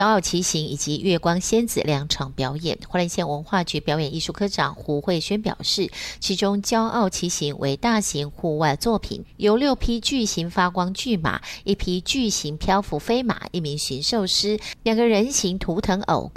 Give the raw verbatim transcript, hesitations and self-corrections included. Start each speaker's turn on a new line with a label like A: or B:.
A: 骄傲骑行以及月光仙子两场表演。花莲县文化局表演艺术科长胡慧轩表示，其中骄傲骑行为大型户外作品，由六匹巨型发光巨马、一匹巨型漂浮飞马、一名驯兽师、两个人形图腾偶